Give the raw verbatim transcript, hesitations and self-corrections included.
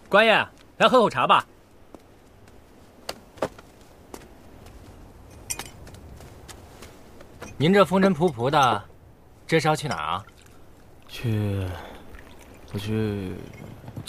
官爷，来喝口茶吧。您这风尘仆仆的，这是要去哪儿啊？ 去，我去。